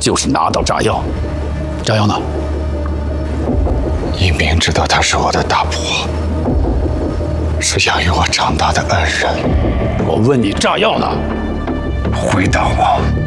就是拿到炸药。炸药呢？ 你明知道他是我的大伯，是养育我长大的恩人。 我问你，炸药呢？ 回答我。